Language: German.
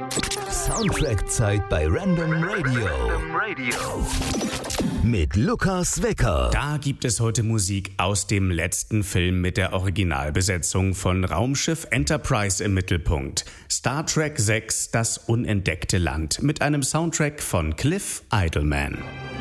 Soundtrack-Zeit bei Random Radio. Mit Lukas Wecker. Da gibt es heute Musik aus dem letzten Film mit der Originalbesetzung von Raumschiff Enterprise im Mittelpunkt. Star Trek 6, das unentdeckte Land, mit einem Soundtrack von Cliff Idleman.